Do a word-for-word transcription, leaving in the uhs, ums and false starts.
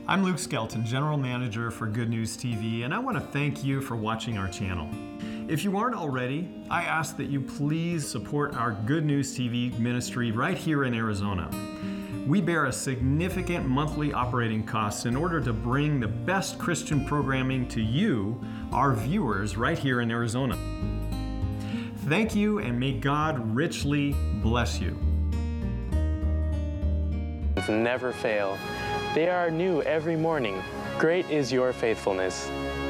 I'm Luke Skelton, General Manager for Good News T V, and I want to thank you for watching our channel. If you aren't already, I ask that you please support our Good News T V ministry right here in Arizona. We bear a significant monthly operating costs in order to bring the best Christian programming to you, our viewers, right here in Arizona. Thank you, and may God richly bless you. Never fail. They are new every morning. Great is your faithfulness.